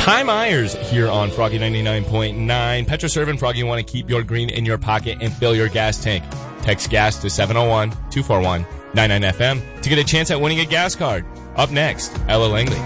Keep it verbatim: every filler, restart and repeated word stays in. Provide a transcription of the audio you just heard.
Ty Myers here on Froggy ninety-nine point nine. Petroserv, Froggy, you want to keep your green in your pocket and fill your gas tank. Text gas to seven oh one, two four one, nine nine F M to get a chance at winning a gas card. Up next, Ella Langley.